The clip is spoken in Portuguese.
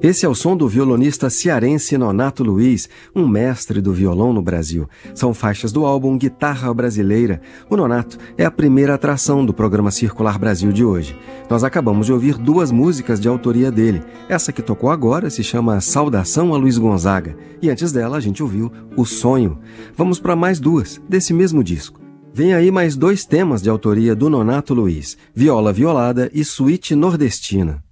Esse é o som do violonista cearense Nonato Luiz, um mestre do violão no Brasil. São faixas do álbum Guitarra Brasileira. O Nonato é a primeira atração do programa Circular Brasil de hoje. Nós acabamos de ouvir duas músicas de autoria dele. Essa que tocou agora se chama Saudação a Luiz Gonzaga. E antes dela a gente ouviu O Sonho. Vamos para mais duas, desse mesmo disco. Vem aí mais dois temas de autoria do Nonato Luiz, Viola Violada e Suíte Nordestina.